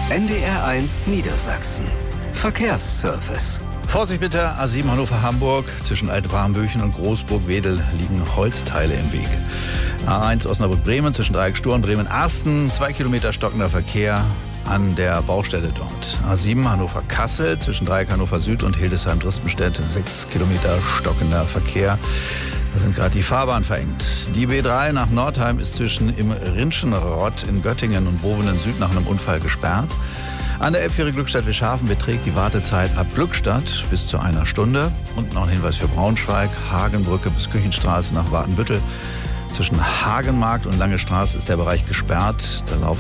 NDR1 Niedersachsen. Verkehrsservice. Vorsicht bitte, A7 Hannover-Hamburg. Zwischen Alt-Warmbüchen und Großburg-Wedel liegen Holzteile im Weg. A1 Osnabrück-Bremen zwischen Dreieck-Stur und Bremen-Asten. 2 Kilometer stockender Verkehr an der Baustelle dort. A7 Hannover-Kassel zwischen Dreieck Hannover Süd und Hildesheim-Drispenstedt. 6 Kilometer stockender Verkehr. Da sind gerade die Fahrbahnen verengt. Die B3 nach Nordheim ist zwischen im Rinschenrott in Göttingen und Bovenen Süd nach einem Unfall gesperrt. An der Elbfähre Glückstadt-Wischhafen beträgt die Wartezeit ab Glückstadt bis zu 1 Stunde. Und noch ein Hinweis für Braunschweig. Hagenbrücke bis Küchenstraße nach Watenbüttel. Zwischen Hagenmarkt und Lange Straße ist der Bereich gesperrt. Da laufen